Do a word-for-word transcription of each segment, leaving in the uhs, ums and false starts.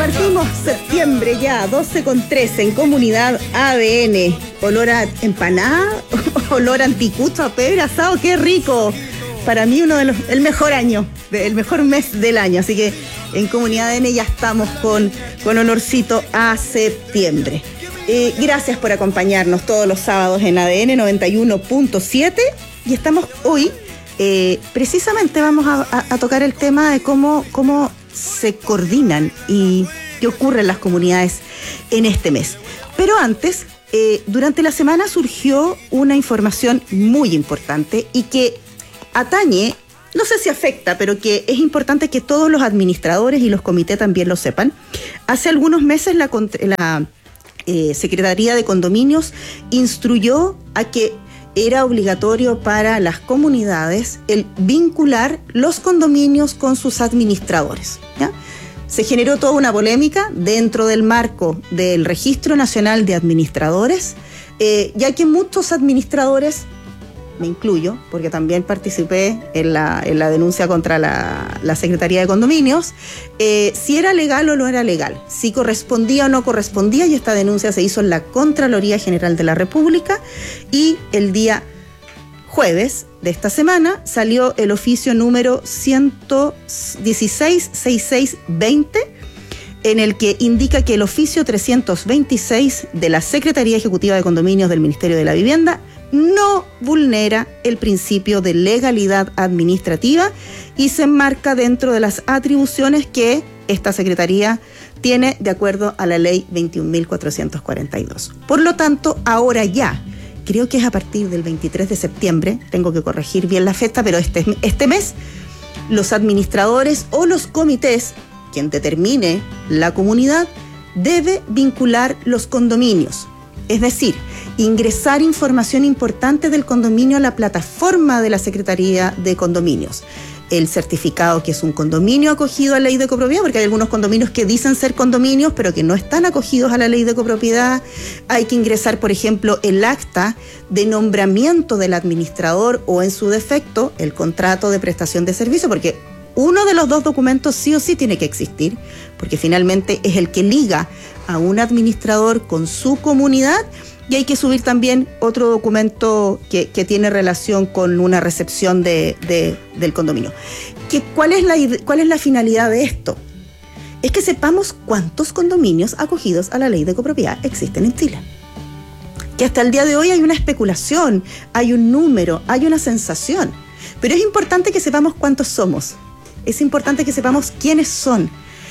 Partimos septiembre ya, doce con trece en Comunidad A D N. Olor a empanada, olor a anticucho, a pebre asado, qué rico. Para mí uno de los, el mejor año, el mejor mes del año. Así que en Comunidad A D N ya estamos con, con olorcito a septiembre. Eh, gracias por acompañarnos todos los sábados en A D N noventa y uno punto siete. Y estamos hoy, eh, precisamente vamos a, a, a tocar el tema de cómo, cómo se coordinan y qué ocurre en las comunidades en este mes. Pero antes, eh, durante la semana surgió una información muy importante y que atañe, no sé si afecta, pero que es importante que todos los administradores y los comités también lo sepan. Hace algunos meses la, la eh, Secretaría de Condominios instruyó a que era obligatorio para las comunidades el vincular los condominios con sus administradores, ¿ya? Se generó toda una polémica dentro del marco del Registro Nacional de Administradores, eh, ya que muchos administradores, me incluyo, porque también participé en la, en la denuncia contra la, la Secretaría de Condominios, eh, si era legal o no era legal, si correspondía o no correspondía, y esta denuncia se hizo en la Contraloría General de la República, y el día jueves de esta semana salió el oficio número ciento dieciséis sesenta y seis veinte, en el que indica que el oficio trescientos veintiséis de la Secretaría Ejecutiva de Condominios del Ministerio de la Vivienda no vulnera el principio de legalidad administrativa y se enmarca dentro de las atribuciones que esta Secretaría tiene de acuerdo a la ley veintiún mil cuatrocientos cuarenta y dos. Por lo tanto, ahora ya, creo que es a partir del veintitrés de septiembre, tengo que corregir bien la fecha, pero este, este mes, los administradores o los comités, quien determine la comunidad, debe vincular los condominios. Es decir, ingresar información importante del condominio a la plataforma de la Secretaría de Condominios. El certificado que es un condominio acogido a la ley de copropiedad, porque hay algunos condominios que dicen ser condominios, pero que no están acogidos a la ley de copropiedad. Hay que ingresar, por ejemplo, el acta de nombramiento del administrador o, en su defecto, el contrato de prestación de servicio, porque uno de los dos documentos sí o sí tiene que existir, porque finalmente es el que liga a un administrador con su comunidad, y hay que subir también otro documento que, que tiene relación con una recepción de, de, del condominio. ¿Qué, cuál, es la, ¿Cuál es la finalidad de esto? Es que sepamos cuántos condominios acogidos a la ley de copropiedad existen en Chile. Que hasta el día de hoy hay una especulación, hay un número, hay una sensación, pero es importante que sepamos cuántos somos. Es importante que sepamos quiénes son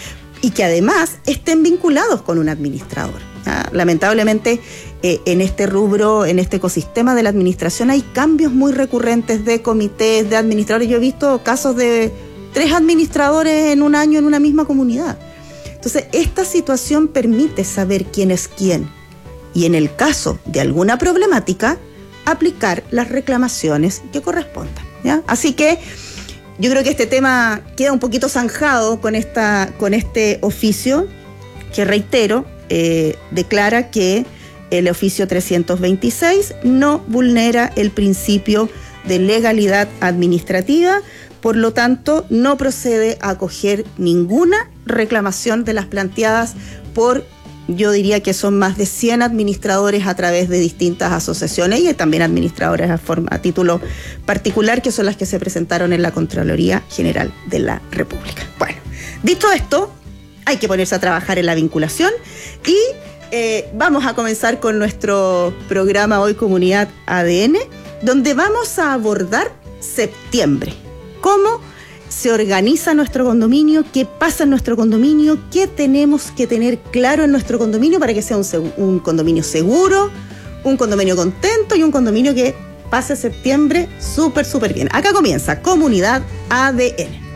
y que además estén vinculados con un administrador. ¿Ah? Lamentablemente, eh, en este rubro, en este ecosistema de la administración, hay cambios muy recurrentes de comités, de administradores. Yo he visto casos de tres administradores en un año en una misma comunidad. Entonces, esta situación permite saber quién es quién y, en el caso de alguna problemática, aplicar las reclamaciones que correspondan, ¿ya? Así que yo creo que este tema queda un poquito zanjado con, esta, con este oficio que, reitero, eh, declara que el oficio trescientos veintiséis no vulnera el principio de legalidad administrativa, por lo tanto no procede a acoger ninguna reclamación de las planteadas por, yo diría que son más de cien administradores a través de distintas asociaciones y también administradores a, forma, a título particular, que son las que se presentaron en la Contraloría General de la República. Bueno, dicho esto, hay que ponerse a trabajar en la vinculación y eh, vamos a comenzar con nuestro programa hoy, Comunidad A D N, donde vamos a abordar septiembre. ¿Cómo se organiza nuestro condominio? ¿Qué pasa en nuestro condominio? ¿Qué tenemos que tener claro en nuestro condominio para que sea un, un condominio seguro, un condominio contento y un condominio que pase septiembre súper, súper bien? Acá comienza Comunidad A D N.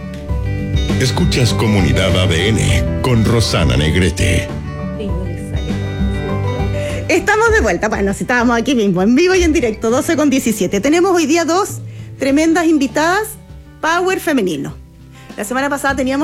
Escuchas Comunidad A D N con Rosana Negrete. Estamos de vuelta. Bueno, si estábamos aquí mismo, en vivo y en directo, doce con diecisiete. Tenemos hoy día dos tremendas invitadas, power femenino. La semana pasada teníamos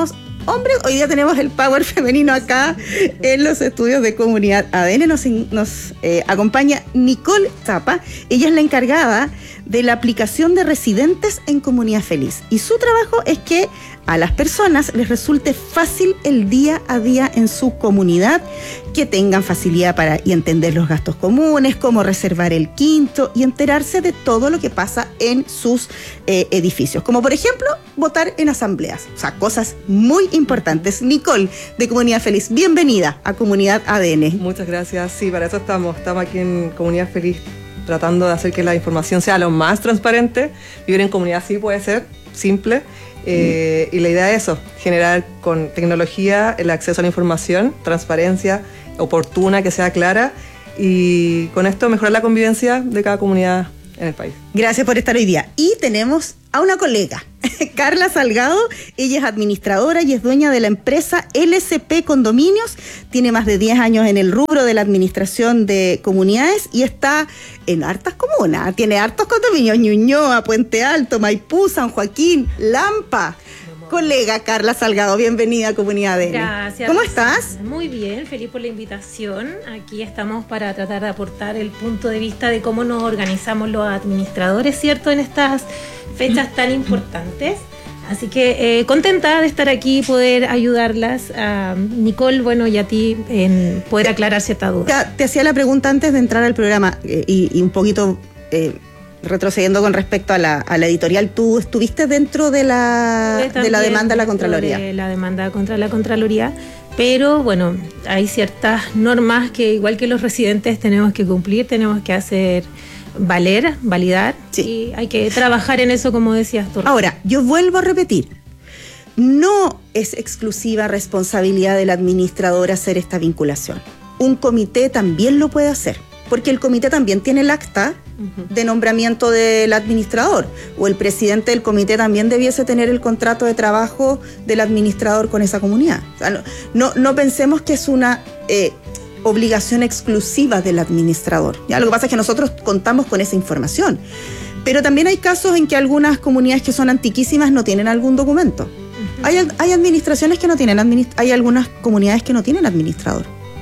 hombres. Hoy día tenemos el power femenino acá en los estudios de Comunidad A D N. Nos, nos eh, acompaña Nicole Zapa. Ella es la encargada de la aplicación de residentes en Comunidad Feliz. Y su trabajo es que a las personas les resulte fácil el día a día en su comunidad, que tengan facilidad para y entender los gastos comunes, cómo reservar el quinto y enterarse de todo lo que pasa en sus eh, edificios. Como por ejemplo, votar en asambleas. O sea, cosas muy importantes. Nicole, de Comunidad Feliz, bienvenida a Comunidad A D N. Muchas gracias. Sí, para eso estamos. Estamos aquí en Comunidad Feliz tratando de hacer que la información sea lo más transparente. Vivir en comunidad sí puede ser simple. Eh, y la idea es eso, generar con tecnología el acceso a la información, transparencia oportuna, que sea clara, y con esto mejorar la convivencia de cada comunidad en el país. Gracias por estar hoy día. Y tenemos a una colega, Carla Salgado. Ella es administradora y es dueña de la empresa L C P Condominios. Tiene más de diez años en el rubro de la administración de comunidades y está en hartas comunas. Tiene hartos condominios: Ñuñoa, Puente Alto, Maipú, San Joaquín, Lampa. Colega Carla Salgado, bienvenida a Comunidad A D N. Gracias. ¿Cómo estás? Muy bien, feliz por la invitación. Aquí estamos para tratar de aportar el punto de vista de cómo nos organizamos los administradores, ¿cierto?, en estas fechas tan importantes. Así que eh, contenta de estar aquí y poder ayudarlas a Nicole, bueno, y a ti en poder aclarar cierta duda. Te, te hacía la pregunta antes de entrar al programa eh, y, y un poquito... Eh, retrocediendo con respecto a la, a la editorial, ¿tú estuviste dentro de la, de la demanda a la Contraloría? De la demanda contra la Contraloría, pero bueno, hay ciertas normas que igual que los residentes tenemos que cumplir, tenemos que hacer valer, validar, sí. Y hay que trabajar en eso, como decías tú. Ahora, yo vuelvo a repetir, no es exclusiva responsabilidad del administrador hacer esta vinculación. Un comité también lo puede hacer, porque el comité también tiene el acta de nombramiento del administrador, o el presidente del comité también debiese tener el contrato de trabajo del administrador con esa comunidad. O sea, no, no, no pensemos que es una eh, obligación exclusiva del administrador. ¿Ya? Lo que pasa es que nosotros contamos con esa información, pero también hay casos en que algunas comunidades que son antiquísimas no tienen algún documento. Uh-huh. Hay, hay administraciones que no tienen, administ- hay algunas comunidades que no tienen administrador.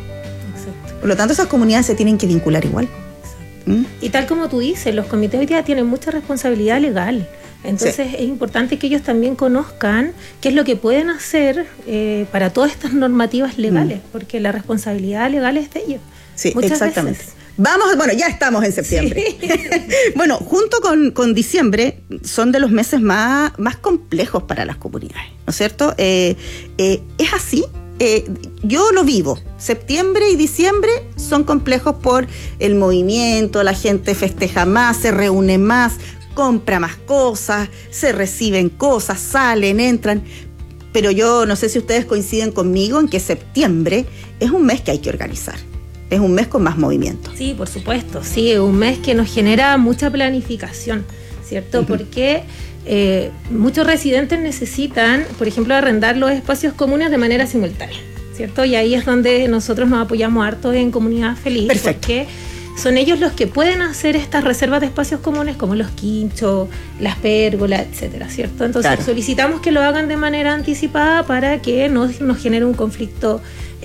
Exacto. Por lo tanto, esas comunidades se tienen que vincular igual. ¿Mm? Y tal como tú dices, los comités hoy día tienen mucha responsabilidad legal. Entonces sí. Es importante que ellos también conozcan qué es lo que pueden hacer eh, para todas estas normativas legales, mm. porque la responsabilidad legal es de ellos. Sí, muchas exactamente. Veces. Vamos, bueno, ya estamos en septiembre. Sí. Bueno, junto con, con diciembre son de los meses más, más complejos para las comunidades, ¿no es cierto? Eh, eh, ¿Es así? Eh, yo lo vivo. Septiembre y diciembre son complejos por el movimiento, la gente festeja más, se reúne más, compra más cosas, se reciben cosas, salen, entran. Pero yo no sé si ustedes coinciden conmigo en que septiembre es un mes que hay que organizar. Es un mes con más movimiento. Sí, por supuesto. Sí, es un mes que nos genera mucha planificación, ¿cierto? Uh-huh. Porque Eh, muchos residentes necesitan, por ejemplo, arrendar los espacios comunes de manera simultánea, ¿cierto? Y ahí es donde nosotros nos apoyamos harto en Comunidad Feliz. Perfecto. Porque son ellos los que pueden hacer estas reservas de espacios comunes, como los quinchos, las pérgolas, etcétera, ¿cierto? Entonces claro. solicitamos que lo hagan de manera anticipada para que no nos genere un conflicto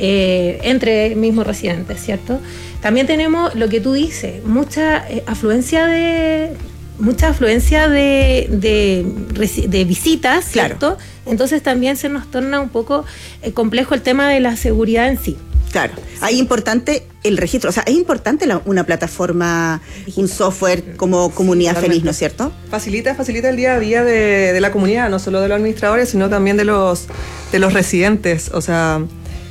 eh, entre mismos residentes, ¿cierto? También tenemos lo que tú dices, mucha eh, afluencia de... mucha afluencia de, de, de visitas, ¿cierto? Claro. Entonces también se nos torna un poco eh, complejo el tema de la seguridad en sí. Claro, sí. Hay importante el registro, o sea, es importante la, una plataforma, un software como Comunidad sí, Feliz, ¿no es cierto? Facilita, facilita el día a día de, de la comunidad, no solo de los administradores, sino también de los, de los residentes, o sea...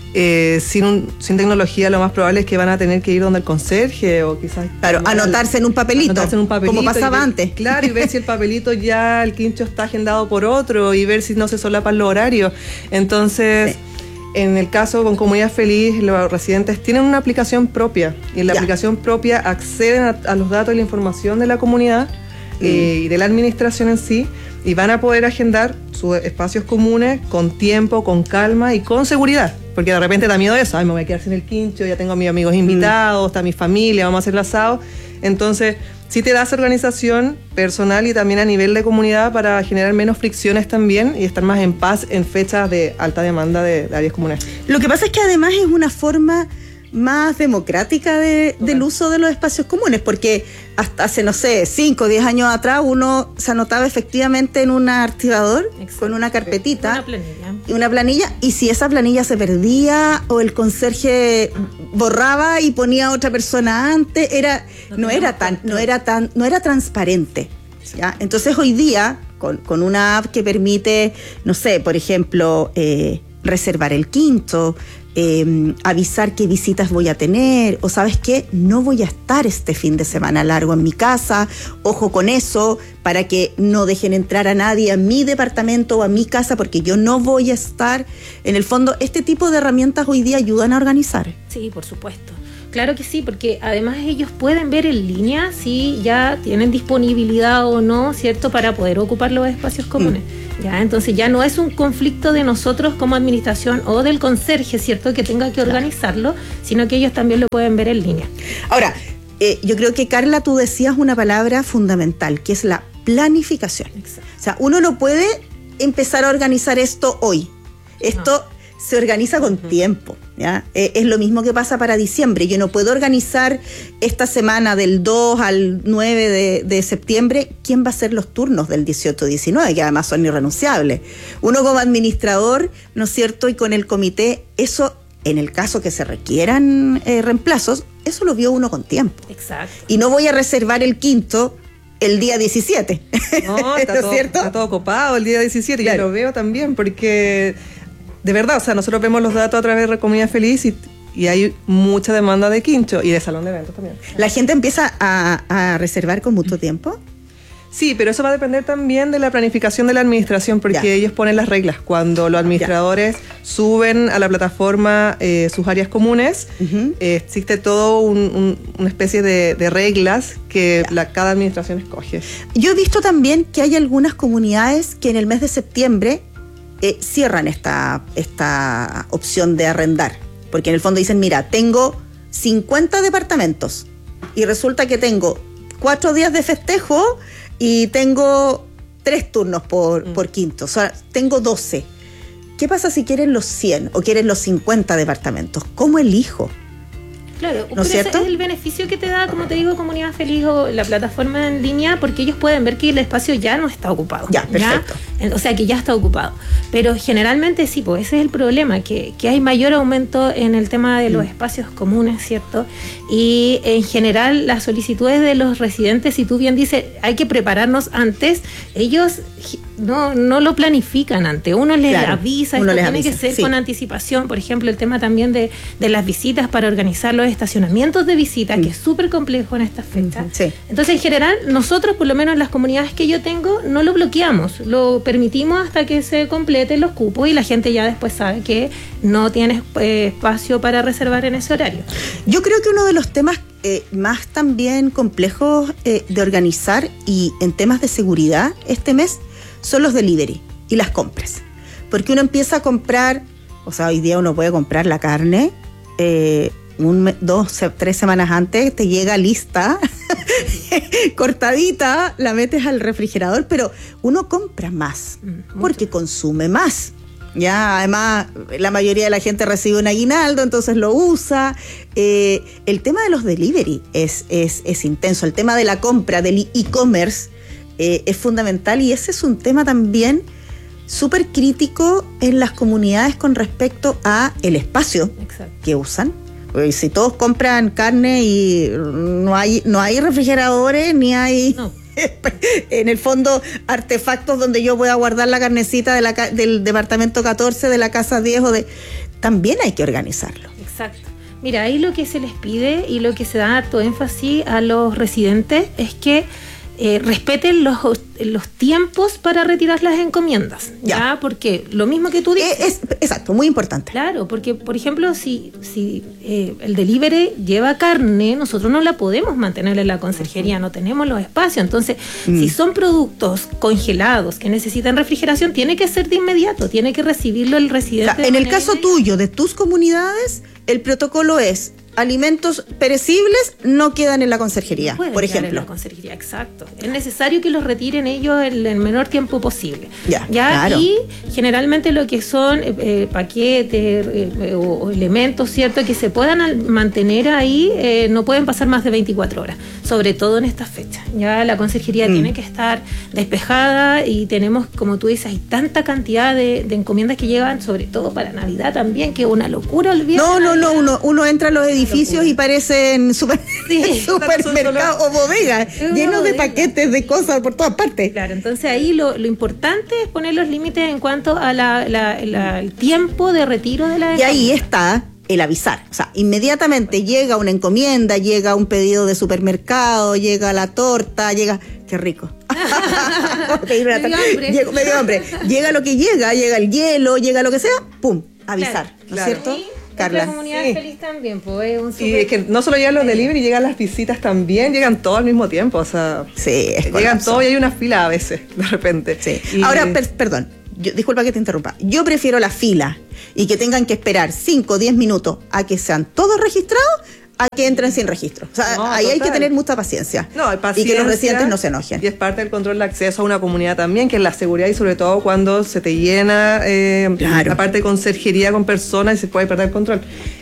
Eh, sin, un, sin tecnología lo más probable es que van a tener que ir donde el conserje o quizás... Claro, anotarse en un papelito, anotarse en un papelito como pasaba ver, antes. Claro, y ver si el papelito ya el quincho está agendado por otro y ver si no se solapan los horarios. Entonces, sí. En el caso con Comunidad Feliz, los residentes tienen una aplicación propia y en la ya. aplicación propia acceden a, a los datos y la información de la comunidad mm. eh, y de la administración en sí y van a poder agendar sus espacios comunes con tiempo, con calma y con seguridad. Porque de repente da miedo eso, ay, me voy a quedar sin el quincho, ya tengo a mis amigos invitados, mm. está mi familia, vamos a hacer el asado. Entonces, sí te da esa organización personal y también a nivel de comunidad para generar menos fricciones también y estar más en paz en fechas de alta demanda de, de áreas comunes. Lo que pasa es que además es una forma más democrática de, okay. del uso de los espacios comunes, porque hasta hace, no sé, cinco o diez años atrás uno se anotaba efectivamente en un archivador Exacto. con una carpetita una planilla. y una planilla, y si esa planilla se perdía o el conserje borraba y ponía a otra persona antes, era no, no era tan, no era tan, no era transparente. ¿Ya? Entonces hoy día, con, con una app que permite, no sé, por ejemplo, eh, reservar el quinto, Eh, avisar qué visitas voy a tener, o sabes qué, no voy a estar este fin de semana largo en mi casa, ojo con eso, para que no dejen entrar a nadie a mi departamento o a mi casa porque yo no voy a estar. En el fondo, este tipo de herramientas hoy día ayudan a organizar. Sí, por supuesto. Claro que sí, porque además ellos pueden ver en línea si ya tienen disponibilidad o no, ¿cierto?, para poder ocupar los espacios comunes. Mm. Ya, entonces ya no es un conflicto de nosotros como administración o del conserje, ¿cierto?, que tenga que organizarlo, sino que ellos también lo pueden ver en línea. Ahora, eh, yo creo que, Carla, tú decías una palabra fundamental, que es la planificación. Exacto. O sea, uno no puede empezar a organizar esto hoy. Esto... No. Se organiza con uh-huh. tiempo, ¿ya? Eh, es lo mismo que pasa para diciembre. Yo no puedo organizar esta semana del dos al nueve de, de septiembre. ¿Quién va a hacer los turnos del dieciocho diecinueve? Que además son irrenunciables. Uno como administrador, ¿no es cierto? Y con el comité, eso, en el caso que se requieran eh, reemplazos, eso lo vio uno con tiempo. Exacto. Y no voy a reservar el quinto el día diecisiete. No, está, ¿no todo, cierto? está todo copado el día diecisiete. Claro. Yo lo veo también porque... De verdad, o sea, nosotros vemos los datos a través de Comunidad Feliz y, y hay mucha demanda de quincho y de salón de eventos también. ¿La gente empieza a, a reservar con mucho tiempo? Sí, pero eso va a depender también de la planificación de la administración, porque ya. ellos ponen las reglas. Cuando los administradores ya. suben a la plataforma eh, sus áreas comunes, uh-huh. eh, existe todo un, un, una especie de, de reglas que la, cada administración escoge. Yo he visto también que hay algunas comunidades que en el mes de septiembre Eh, cierran esta, esta opción de arrendar, porque en el fondo dicen, mira, tengo cincuenta departamentos y resulta que tengo cuatro días de festejo y tengo tres turnos por, mm. por quinto, o sea, tengo doce. ¿Qué pasa si quieren los cien o quieren los cincuenta departamentos? ¿Cómo elijo? Claro, ¿no es cierto? Ese es el beneficio que te da, como te digo, Comunidad Feliz o la plataforma en línea, porque ellos pueden ver que el espacio ya no está ocupado. Ya, perfecto. ¿ya? O sea, que ya está ocupado. Pero generalmente sí, pues ese es el problema, que, que hay mayor aumento en el tema de los mm. espacios comunes, ¿cierto? Y en general las solicitudes de los residentes, si tú bien dices, hay que prepararnos antes, ellos no, no lo planifican antes. Uno les claro, avisa, esto tiene avisa, que ser sí. con anticipación. Por ejemplo, el tema también de, de las visitas para organizar los estacionamientos de visita, mm. que es súper complejo en estas fechas. Mm, sí. Entonces, en general, nosotros, por lo menos en las comunidades que yo tengo, no lo bloqueamos, lo permitimos hasta que se completen los cupos y la gente ya después sabe que no tiene eh, espacio para reservar en ese horario. Yo creo que uno de los temas eh, más también complejos eh, de organizar y en temas de seguridad este mes son los delivery y las compras. Porque uno empieza a comprar, o sea, hoy día uno puede comprar la carne, eh, Un, dos, tres semanas antes te llega lista, cortadita, la metes al refrigerador, pero uno compra más, mm, porque mucho. Consume más. Ya, además, la mayoría de la gente recibe un aguinaldo, entonces lo usa. Eh, el tema de los delivery es, es, es intenso. El tema de la compra, del e-commerce, eh, es fundamental y ese es un tema también súper crítico en las comunidades con respecto a el espacio Exacto. que usan. Pues si todos compran carne y no hay no hay refrigeradores ni hay no. en el fondo artefactos donde yo voy a guardar la carnecita de la, del departamento catorce, de la casa diez o de también hay que organizarlo. Exacto. Mira, ahí lo que se les pide y lo que se da harto énfasis a los residentes es que eh, respeten los los tiempos para retirar las encomiendas, ¿ya? ¿ya? Porque lo mismo que tú dices. Es, es, exacto, muy importante. Claro, porque, por ejemplo, si, si eh, el delivery lleva carne, nosotros no la podemos mantener en la conserjería, no tenemos los espacios. Entonces, mm. si son productos congelados que necesitan refrigeración, tiene que ser de inmediato, tiene que recibirlo el residente. O sea, en el caso tuyo, de tus comunidades, el protocolo es: alimentos perecibles no quedan en la conserjería, Pueden por ejemplo. En la conserjería, exacto. Es necesario que los retiren ellos en el menor tiempo posible. Ya, ¿ya? Claro. Y generalmente lo que son eh, paquetes eh, o, o elementos, ¿cierto?, que se puedan mantener ahí, eh, no pueden pasar más de veinticuatro horas, sobre todo en estas fechas. Ya la conserjería mm. tiene que estar despejada y tenemos, como tú dices, hay tanta cantidad de, de encomiendas que llegan, sobre todo para Navidad también, que es una locura el viernes. No, no, no, uno, uno entra a los edificios y parecen super, sí, supermercados o bodegas llenos de paquetes de cosas por todas partes. Claro, entonces ahí lo, lo importante es poner los límites en cuanto a la, la, la, el tiempo de retiro de la y ahí está el avisar, o sea, inmediatamente llega una encomienda, llega un pedido de supermercado, llega la torta, llega, qué rico. medio hambre. Llega, medio hambre. Llega lo que llega, llega el hielo, llega lo que sea, pum, avisar, claro, ¿no es claro. cierto? Sí. Carla. La comunidad sí. feliz también, pues es un super... Y es que no solo llegan los delivery, llegan las visitas también, llegan todos al mismo tiempo, o sea, sí, es llegan todos y hay una fila a veces, de repente. Sí. Y... Ahora, per, perdón, yo, disculpa que te interrumpa, yo prefiero la fila y que tengan que esperar cinco o diez minutos a que sean todos registrados, a que entren sin registro. O sea, no, ahí total. Hay que tener mucha paciencia. No, hay paciencia. Y que los residentes no se enojen. Y es parte del control de acceso a una comunidad también, que es la seguridad y sobre todo cuando se te llena eh, claro. la parte de conserjería con personas y se puede perder el control.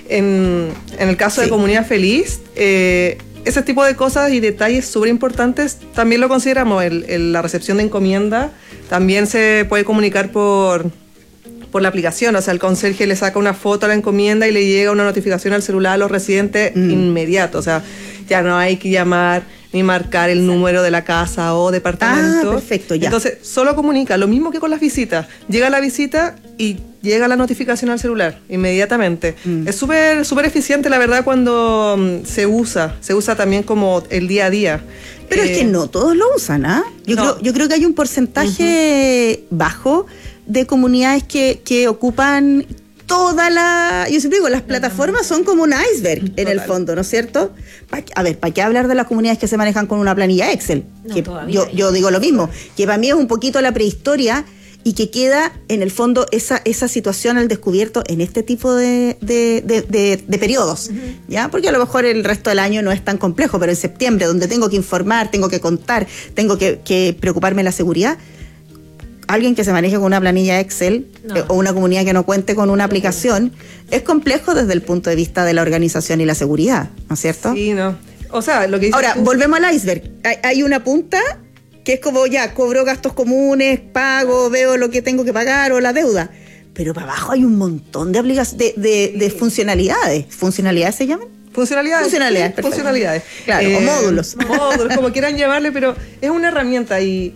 En, en el caso sí. de Comunidad Feliz, eh, ese tipo de cosas y detalles súper importantes también lo consideramos. El, el, la recepción de encomienda también se puede comunicar por... por la aplicación, o sea, el conserje le saca una foto a la encomienda y le llega una notificación al celular a los residentes mm. inmediato, o sea, ya no hay que llamar ni marcar el número de la casa o departamento. Ah, perfecto, ya. Entonces, solo comunica, lo mismo que con las visitas, llega la visita y llega la notificación al celular inmediatamente. Mm. Es súper súper eficiente, la verdad, cuando um, se usa, se usa también como el día a día. Pero eh, es que no todos lo usan, ¿ah? ¿eh? Yo, no. creo, yo creo que hay un porcentaje uh-huh. bajo de comunidades que, que ocupan toda la... Yo siempre digo, las plataformas son como un iceberg en Total. El fondo, ¿no es cierto? A ver, ¿para qué hablar de las comunidades que se manejan con una planilla Excel? No, que yo, yo digo lo mismo, que para mí es un poquito la prehistoria y que queda en el fondo esa, esa situación al descubierto en este tipo de, de, de, de, de periodos, uh-huh. ¿ya? Porque a lo mejor el resto del año no es tan complejo, pero en septiembre, donde tengo que informar, tengo que contar, tengo que, que preocuparme de la seguridad, alguien que se maneje con una planilla Excel no. eh, o una comunidad que no cuente con una aplicación, es complejo desde el punto de vista de la organización y la seguridad, ¿no es cierto? Sí, no. O sea, lo que dices Ahora, tú... volvemos al iceberg. Hay, hay una punta que es como ya, cobro gastos comunes, pago, veo lo que tengo que pagar o la deuda. Pero para abajo hay un montón de, aplicaciones, de, de, de funcionalidades. ¿Funcionalidades se llaman? Funcionalidades. Funcionalidades, sí, funcionalidades. Claro, eh, o módulos. Módulos, como quieran llamarle, pero es una herramienta y...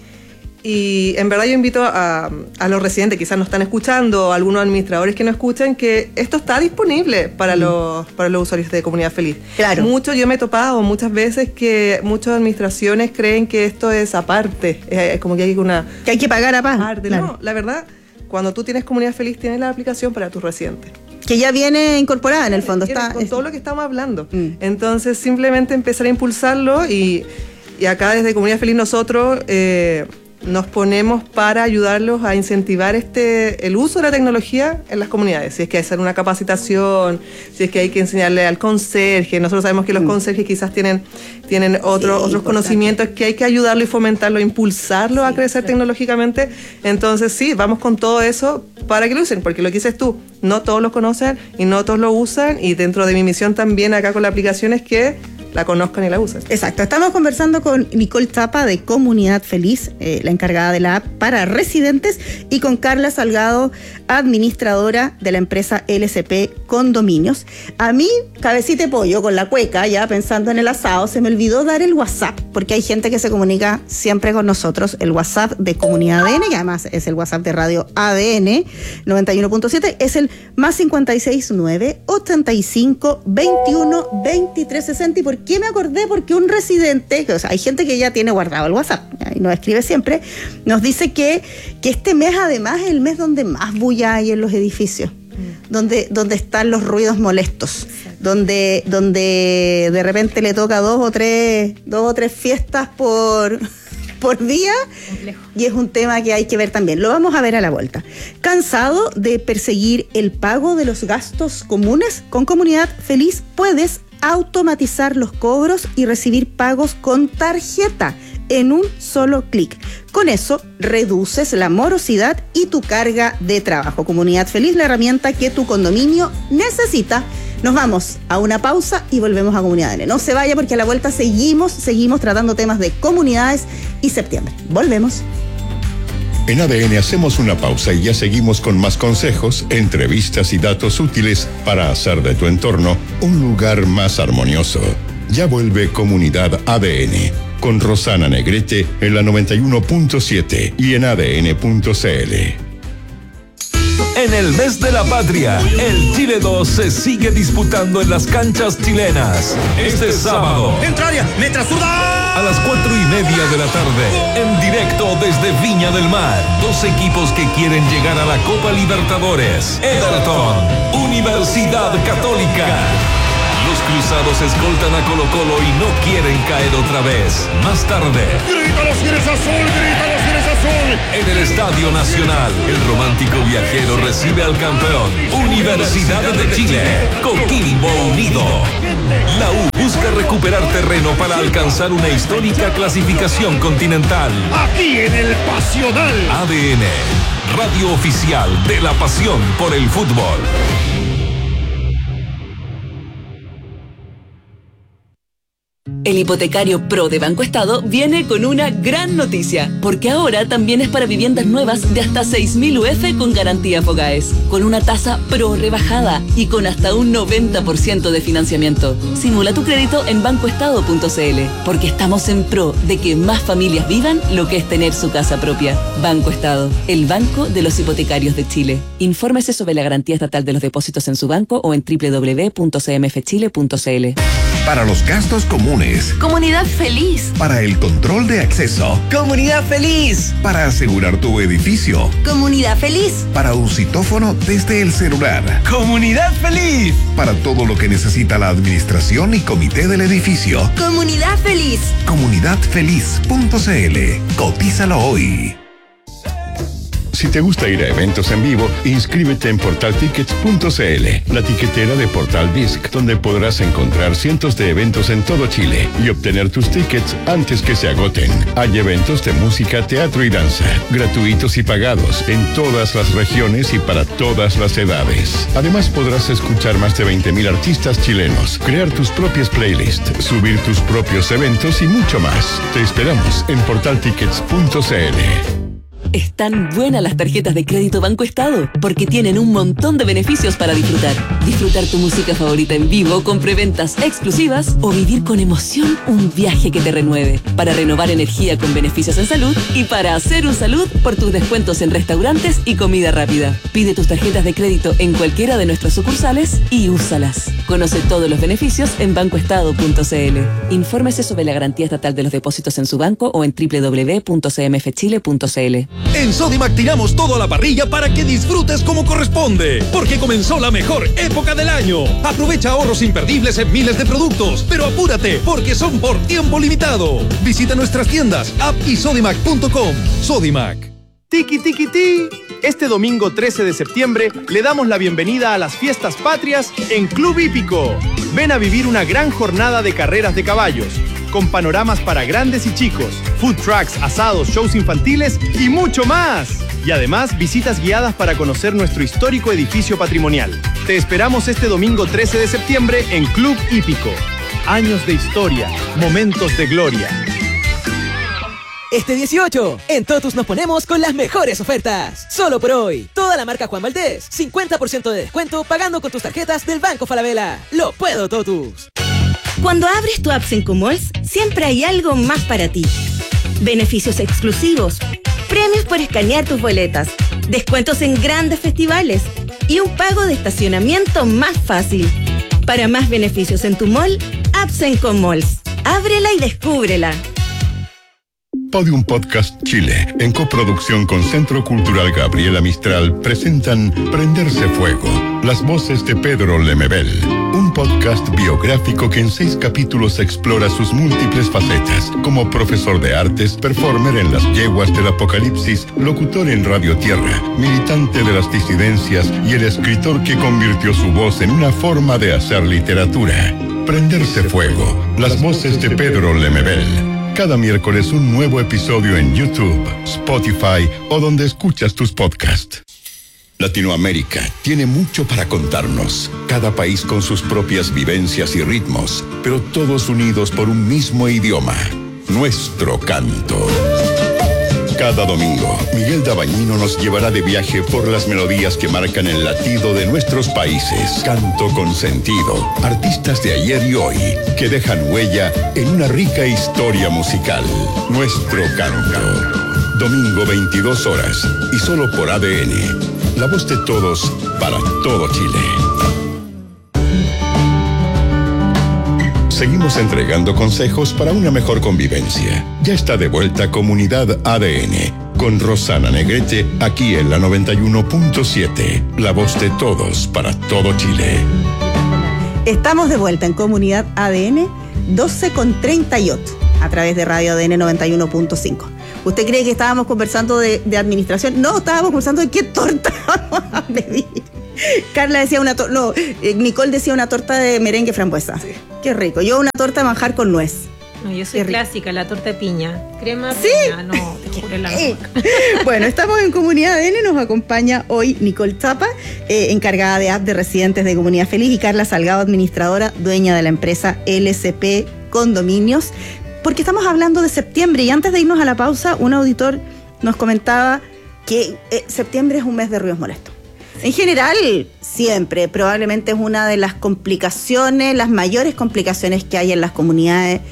Y en verdad yo invito a, a los residentes, quizás no están escuchando, a algunos administradores que no escuchan, que esto está disponible para, mm. los, para los usuarios de Comunidad Feliz. Claro. Mucho, yo me he topado muchas veces que muchas administraciones creen que esto es aparte, es, es como que hay una... Que hay que pagar aparte. Claro. No, la verdad, cuando tú tienes Comunidad Feliz, tienes la aplicación para tus residentes. Que ya viene incorporada en el fondo. Está, con es... todo lo que estamos hablando. Mm. Entonces, simplemente empezar a impulsarlo y, y acá desde Comunidad Feliz nosotros... Eh, nos ponemos para ayudarlos a incentivar este el uso de la tecnología en las comunidades. Si es que hay que hacer una capacitación, si es que hay que enseñarle al conserje. Nosotros sabemos que los mm. conserjes quizás tienen, tienen otro, sí, otros conocimientos que hay que ayudarlo y fomentarlo, impulsarlo sí, a crecer claro. tecnológicamente. Entonces sí, vamos con todo eso para que lo usen, porque lo que dices tú, no todos lo conocen y no todos lo usan, y dentro de mi misión también acá con la aplicación es que la conozcan y la usen. Exacto. Estamos conversando con Nicole Tapa de Comunidad Feliz, eh, la encargada de la app para residentes, y con Carla Salgado, administradora de la empresa L C P Condominios. A mí, cabecita de pollo con la cueca, ya pensando en el asado, se me olvidó dar el WhatsApp, porque hay gente que se comunica siempre con nosotros. El WhatsApp de Comunidad A D N, que además es el WhatsApp de Radio A D N noventa y uno punto siete, es el más cincuenta y seis nueve ochenta y cinco veintiuno veintitrés sesenta. ¿Y por ¿por qué me acordé? Porque un residente, o sea, hay gente que ya tiene guardado el WhatsApp y nos escribe siempre, nos dice que, que este mes además es el mes donde más bulla hay en los edificios. Donde, donde están los ruidos molestos, donde, donde de repente le toca dos o tres, dos o tres fiestas por, por día. Complejo. Y es un tema que hay que ver también. Lo vamos a ver a la vuelta. ¿Cansado de perseguir el pago de los gastos comunes? Con Comunidad Feliz puedes automatizar los cobros y recibir pagos con tarjeta en un solo clic. Con eso reduces la morosidad y tu carga de trabajo. Comunidad Feliz, la herramienta que tu condominio necesita. Nos vamos a una pausa y volvemos a Comunidad A D N. No se vaya porque a la vuelta seguimos, seguimos tratando temas de comunidades y septiembre. Volvemos. En A D N hacemos una pausa y ya seguimos con más consejos, entrevistas y datos útiles para hacer de tu entorno un lugar más armonioso. Ya vuelve Comunidad A D N con Rosana Negrete en la noventa y uno punto siete y en A D N punto C L. En el mes de la patria, el Chile dos se sigue disputando en las canchas chilenas. Este sábado, dentro área, metra zurda, a las cuatro y media de la tarde, en directo desde Viña del Mar, dos equipos que quieren llegar a la Copa Libertadores. Everton, Universidad Católica. Los cruzados escoltan a Colo Colo y no quieren caer otra vez. Más tarde, grita los Tigres Azul, grita los Tigres Azul. En el Estadio Nacional, el romántico viajero recibe al campeón, Universidad de Chile, Coquimbo Unido. La U busca recuperar terreno para alcanzar una histórica clasificación continental. Aquí en el Pasional. A D N, radio oficial de la pasión por el fútbol. El hipotecario Pro de Banco Estado viene con una gran noticia, porque ahora también es para viviendas nuevas de hasta seis mil U F con garantía Fogaes, con una tasa Pro rebajada y con hasta un noventa por ciento de financiamiento. Simula tu crédito en banco estado punto c l, porque estamos en pro de que más familias vivan lo que es tener su casa propia. Banco Estado, el banco de los hipotecarios de Chile. Infórmese sobre la garantía estatal de los depósitos en su banco o en doble u doble u doble u punto c m f chile punto c l. Para los gastos comunes, Comunidad Feliz. Para el control de acceso, Comunidad Feliz. Para asegurar tu edificio, Comunidad Feliz. Para un citófono desde el celular, Comunidad Feliz. Para todo lo que necesita la administración y comité del edificio, Comunidad Feliz. comunidad feliz punto c l. Cotízalo hoy. Si te gusta ir a eventos en vivo, inscríbete en portal tickets punto c l, la tiquetera de Portal Disc, donde podrás encontrar cientos de eventos en todo Chile y obtener tus tickets antes que se agoten. Hay eventos de música, teatro y danza, gratuitos y pagados, en todas las regiones y para todas las edades. Además, podrás escuchar más de veinte mil artistas chilenos, crear tus propias playlists, subir tus propios eventos y mucho más. Te esperamos en portal tickets punto c l. Están buenas las tarjetas de crédito Banco Estado, porque tienen un montón de beneficios para disfrutar. Disfrutar tu música favorita en vivo con preventas exclusivas o vivir con emoción un viaje que te renueve. Para renovar energía con beneficios en salud y para hacer un salud por tus descuentos en restaurantes y comida rápida. Pide tus tarjetas de crédito en cualquiera de nuestras sucursales y úsalas. Conoce todos los beneficios en banco estado punto c l. Infórmese sobre la garantía estatal de los depósitos en su banco o en doble u doble u doble u punto c m f chile punto c l. En Sodimac tiramos todo a la parrilla para que disfrutes como corresponde, porque comenzó la mejor época del año. Aprovecha ahorros imperdibles en miles de productos, pero apúrate porque son por tiempo limitado. Visita nuestras tiendas, app y sodimac punto com. Sodimac. Tiki Tiki Ti. Este domingo trece de septiembre le damos la bienvenida a las fiestas patrias en Club Hípico. Ven a vivir una gran jornada de carreras de caballos, con panoramas para grandes y chicos, food trucks, asados, shows infantiles y mucho más. Y además visitas guiadas para conocer nuestro histórico edificio patrimonial. Te esperamos este domingo trece de septiembre en Club Hípico. Años de historia, momentos de gloria. Este dieciocho, en Totus nos ponemos con las mejores ofertas. Solo por hoy, toda la marca Juan Valdés, cincuenta por ciento de descuento pagando con tus tarjetas del Banco Falabella. ¡Lo puedo, Totus! Cuando abres tu app Sencomalls, siempre hay algo más para ti. Beneficios exclusivos, premios por escanear tus boletas, descuentos en grandes festivales y un pago de estacionamiento más fácil. Para más beneficios en tu mall, Apps en Comalls. Ábrela y descúbrela. Podium Podcast Chile, en coproducción con Centro Cultural Gabriela Mistral, presentan Prenderse Fuego, las voces de Pedro Lemebel, un podcast biográfico que en seis capítulos explora sus múltiples facetas, como profesor de artes, performer en las yeguas del apocalipsis, locutor en Radio Tierra, militante de las disidencias y el escritor que convirtió su voz en una forma de hacer literatura. Prenderse Fuego, las voces de Pedro Lemebel. Cada miércoles un nuevo episodio en YouTube, Spotify o donde escuchas tus podcasts. Latinoamérica tiene mucho para contarnos, cada país con sus propias vivencias y ritmos, pero todos unidos por un mismo idioma, nuestro canto. Cada domingo, Miguel Dabañino nos llevará de viaje por las melodías que marcan el latido de nuestros países. Canto con sentido, artistas de ayer y hoy, que dejan huella en una rica historia musical. Nuestro canto. Domingo veintidós horas, y solo por A D N. La voz de todos, para todo Chile. Seguimos entregando consejos para una mejor convivencia. Ya está de vuelta Comunidad A D N, con Rosana Negrete, aquí en la noventa y uno punto siete. La voz de todos, para todo Chile. Estamos de vuelta en Comunidad A D N, doce con treinta y ocho, a través de Radio A D N noventa y uno punto cinco. ¿Usted cree que estábamos conversando de, de administración? No, estábamos conversando de qué torta vamos a pedir. Carla decía una torta, no, eh, Nicole decía una torta de merengue frambuesa. Sí. Qué rico. Yo una torta de manjar con nuez. No, yo soy clásica, la torta de piña. Crema, ¿sí? Piña, no, te juro la eh. Bueno, estamos en Comunidad A D N, nos acompaña hoy Nicole Chapa, eh, encargada de app de residentes de Comunidad Feliz, y Carla Salgado, administradora, dueña de la empresa L C P Condominios, porque estamos hablando de septiembre, y antes de irnos a la pausa, un auditor nos comentaba que eh, septiembre es un mes de ruidos molestos. En general, siempre, probablemente es una de las complicaciones, las mayores complicaciones que hay en las comunidades.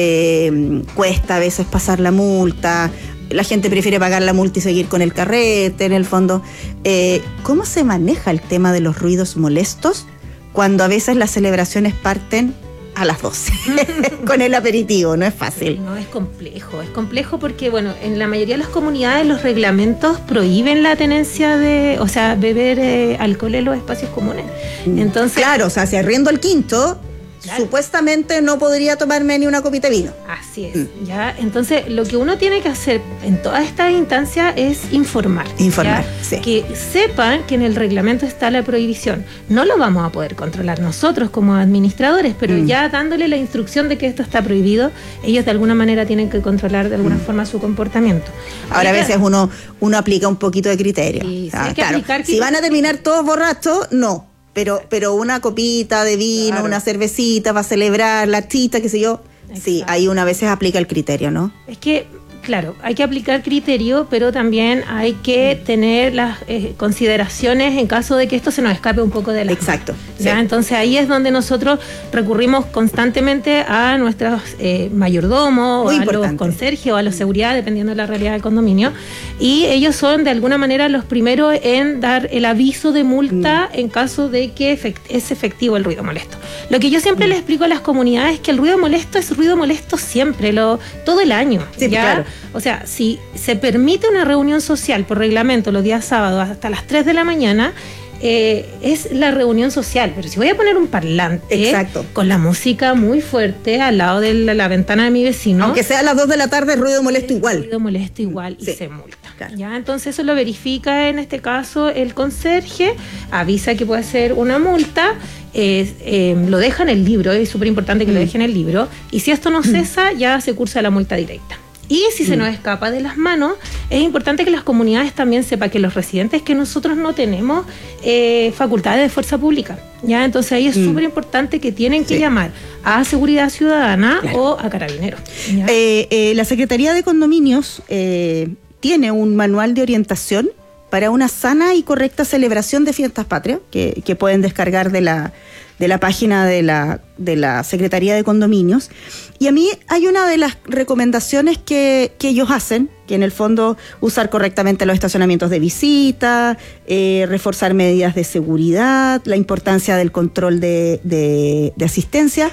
Eh, cuesta a veces pasar la multa, la gente prefiere pagar la multa y seguir con el carrete, en el fondo. Eh, ¿Cómo se maneja el tema de los ruidos molestos cuando a veces las celebraciones parten a las doce con el aperitivo? No es fácil. No, es complejo, es complejo porque, bueno, en la mayoría de las comunidades los reglamentos prohíben la tenencia de, o sea, beber eh, alcohol en los espacios comunes. Entonces, claro, o sea, si arriendo el quinto, claro, supuestamente no podría tomarme ni una copita de vino. Así es, mm. ya. Entonces, lo que uno tiene que hacer en todas estas instancias es informar. Informar, ¿ya? Sí. Que sepan que en el reglamento está la prohibición. No lo vamos a poder controlar nosotros como administradores, pero mm. ya dándole la instrucción de que esto está prohibido, ellos de alguna manera tienen que controlar de alguna mm. forma su comportamiento. Ahora, a veces uno, uno aplica un poquito de criterio. Sí, o sea, sí, hay que claro, aplicar si van a terminar todos borrachos, no. Pero, pero una copita de vino, claro, una cervecita para celebrar, la chita, qué sé yo. Exacto. Sí, ahí una veces aplica el criterio, ¿no? Es que, claro, hay que aplicar criterio, pero también hay que tener las eh, consideraciones en caso de que esto se nos escape un poco de la... Exacto. ¿Ya? Sí. Entonces ahí es donde nosotros recurrimos constantemente a nuestros eh, mayordomos, Muy o importante. a los conserjes o a la seguridad, dependiendo de la realidad del condominio, y ellos son de alguna manera los primeros en dar el aviso de multa mm. en caso de que efect- es efectivo el ruido molesto. Lo que yo siempre mm. les explico a las comunidades es que el ruido molesto es ruido molesto siempre, lo, todo el año. Sí, ¿ya? Claro. O sea, si se permite una reunión social por reglamento los días sábados hasta las tres de la mañana, eh, es la reunión social. Pero si voy a poner un parlante, exacto, con la música muy fuerte al lado de la, la ventana de mi vecino, aunque sea a las dos de la tarde, ruido molesto igual. Ruido molesto igual sí. y se multa. Claro. ¿Ya? Entonces eso lo verifica en este caso el conserje, avisa que puede ser una multa. Eh, eh, lo deja en el libro, es súper importante que mm. lo deje en el libro, y si esto no cesa, ya se cursa la multa directa. Y si se nos escapa de las manos, es importante que las comunidades también sepan que los residentes que nosotros no tenemos eh, facultades de fuerza pública, ¿ya? Entonces ahí es mm. súper importante que tienen que sí. llamar a Seguridad Ciudadana claro. o a Carabineros. Eh, eh, la Secretaría de Condominios eh, tiene un manual de orientación para una sana y correcta celebración de fiestas patrias que, que pueden descargar de la, de la página de la, de la Secretaría de Condominios. Y a mí hay una de las recomendaciones que, que ellos hacen, que en el fondo usar correctamente los estacionamientos de visita, eh, reforzar medidas de seguridad, la importancia del control de, de, de asistencia.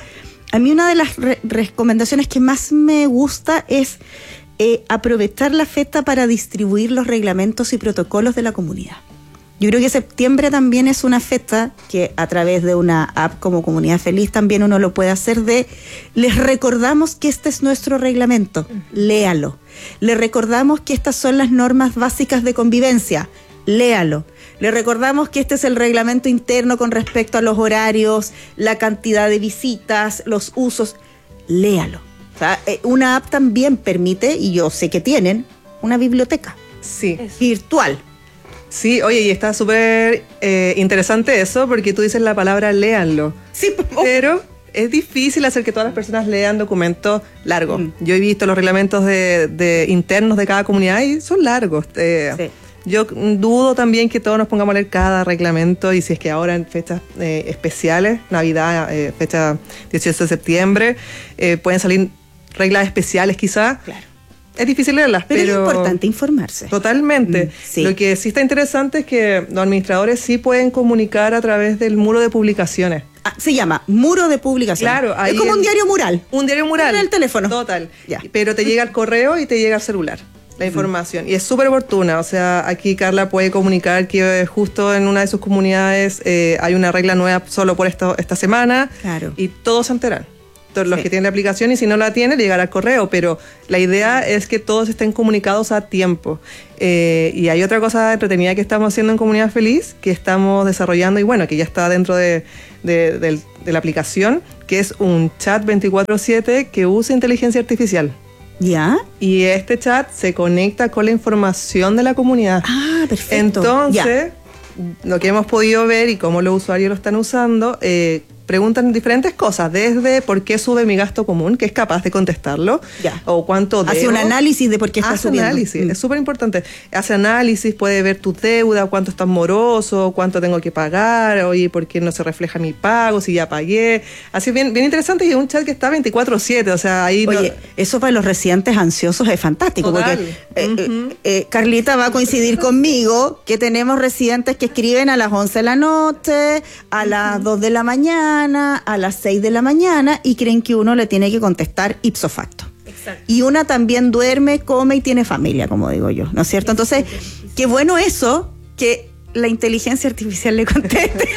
A mí una de las re- recomendaciones que más me gusta es eh, aprovechar la fecha para distribuir los reglamentos y protocolos de la comunidad. Yo creo que septiembre también es una fecha que a través de una app como Comunidad Feliz también uno lo puede hacer de, les recordamos que este es nuestro reglamento, léalo. Le recordamos que estas son las normas básicas de convivencia, léalo. Le recordamos que este es el reglamento interno con respecto a los horarios, la cantidad de visitas, los usos, léalo. O sea, una app también permite, y yo sé que tienen, una biblioteca sí. virtual. Sí, oye, y está súper eh, interesante eso, porque tú dices la palabra léanlo. Sí, pero es difícil hacer que todas las personas lean documentos largos. Mm. Yo he visto los reglamentos de, de internos de cada comunidad y son largos. Eh, sí. Yo dudo también que todos nos pongamos a leer cada reglamento, y si es que ahora en fechas eh, especiales, Navidad, eh, fecha dieciocho de septiembre, eh, pueden salir reglas especiales quizás. Claro. Es difícil leerlas, pero... Pero es importante informarse. Totalmente. Mm, sí. Lo que sí está interesante es que los administradores sí pueden comunicar a través del muro de publicaciones. Ah, se llama muro de publicaciones. Claro. Ahí es como el, un diario mural. Un diario mural. En el teléfono. Total. Ya. Pero te llega al correo y te llega al celular la información. Mm. Y es súper oportuna. O sea, aquí Carla puede comunicar que justo en una de sus comunidades eh, hay una regla nueva solo por esto, esta semana. Claro. Y todos se enteran. Los Sí. que tienen la aplicación, y si no la tienen, le llegará al correo, pero la idea es que todos estén comunicados a tiempo. Eh, y hay otra cosa entretenida que estamos haciendo en Comunidad Feliz, que estamos desarrollando, y bueno, que ya está dentro de, de, de, de la aplicación, que es un chat veinticuatro siete que usa inteligencia artificial. ¿Ya? Y este chat se conecta con la información de la comunidad. Ah, perfecto. Entonces, ya. lo que hemos podido ver y cómo los usuarios lo están usando, eh, preguntan diferentes cosas, desde por qué sube mi gasto común, que es capaz de contestarlo, ya. o cuánto debo. Hace un análisis de por qué está Hace subiendo. análisis, mm. es súper importante. Hace análisis, puede ver tu deuda, cuánto estás moroso, cuánto tengo que pagar, oye, por qué no se refleja mi pago, si ya pagué. Así bien, bien interesante, y es un chat que está veinticuatro siete, o sea, ahí... Oye, no... eso para los residentes ansiosos es fantástico. Total. Porque eh, uh-huh. eh, eh, Carlita va a coincidir conmigo que tenemos residentes que escriben a las once de la noche, a uh-huh. las dos de la mañana, a las seis de la mañana, y creen que uno le tiene que contestar ipso facto. Exacto. Y una también duerme, come y tiene familia, como digo yo, ¿no es cierto? Entonces, qué bueno eso, que la inteligencia artificial le conteste.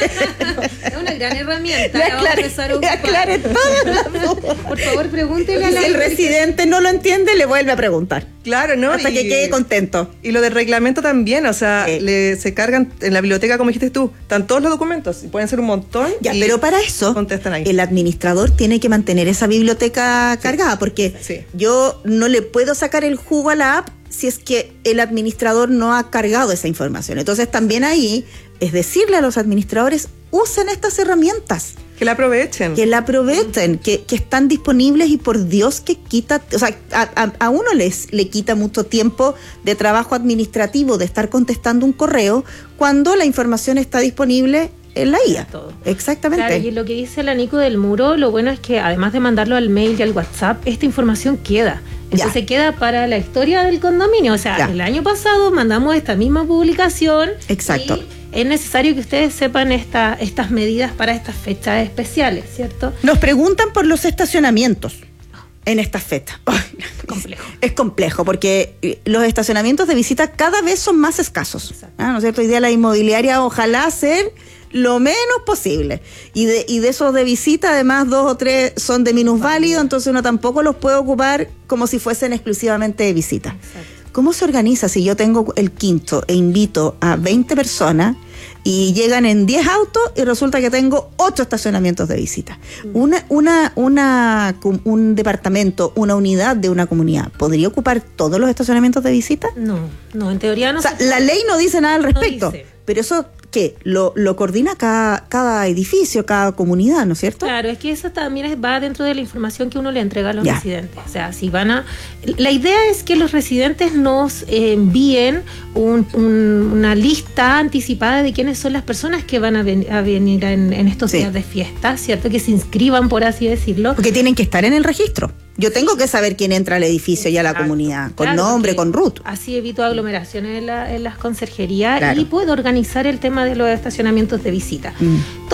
Es una gran herramienta. Le aclare, le aclare todas las dudas. Por favor, pregúntele a la... Si el residente no lo entiende, le vuelve a preguntar. Claro, ¿no? Hasta y, que quede contento. Y lo del reglamento también, o sea, sí. le, se cargan en la biblioteca, como dijiste tú, están todos los documentos, y pueden ser un montón. Ya, y pero para eso, contestan ahí. El administrador tiene que mantener esa biblioteca sí. cargada, porque sí. yo no le puedo sacar el jugo a la app si es que el administrador no ha cargado esa información. Entonces también ahí es decirle a los administradores, usen estas herramientas. Que la aprovechen. Que la aprovechen, que, que están disponibles, y por Dios que quita, o sea, a, a, a uno les, le quita mucho tiempo de trabajo administrativo de estar contestando un correo cuando la información está disponible en la I A. Todo. Exactamente. Claro, y lo que dice la Nico del muro, lo bueno es que además de mandarlo al mail y al WhatsApp, esta información queda. Entonces ya. queda para la historia del condominio. O sea, ya. el año pasado mandamos esta misma publicación. Exacto. Y es necesario que ustedes sepan esta, estas medidas para estas fechas especiales, ¿cierto? Nos preguntan por los estacionamientos en estas fechas. Es complejo. Es complejo porque los estacionamientos de visita cada vez son más escasos. ¿Ah, ¿no es cierto? Hoy día la inmobiliaria ojalá hacer lo menos posible. Y de, y de esos de visita, además, dos o tres son de minusválido, entonces uno tampoco los puede ocupar como si fuesen exclusivamente de visita. Exacto. ¿Cómo se organiza si yo tengo el quinto e invito a veinte personas y llegan en diez autos y resulta que tengo ocho estacionamientos de visita? Una, una, una, un departamento, una unidad de una comunidad, ¿podría ocupar todos los estacionamientos de visita? No, no, en teoría no. O sea, la ley no dice nada al respecto, no dice. Pero eso... ¿Qué? Lo, lo coordina cada, cada edificio, cada comunidad, ¿no es cierto? Claro, es que eso también es, va dentro de la información que uno le entrega a los ya. residentes. O sea, si van a... La idea es que los residentes nos eh, envíen un, un, una lista anticipada de quiénes son las personas que van a, ven, a venir en, en estos sí. días de fiesta, ¿cierto? Que se inscriban, por así decirlo. Porque tienen que estar en el registro. Yo tengo que saber quién entra al edificio. Exacto. Y a la comunidad, con claro, nombre, con root. Así evito aglomeraciones en, la, en las conserjerías, claro. y puedo organizar el tema de los estacionamientos de visita. Mm. Todo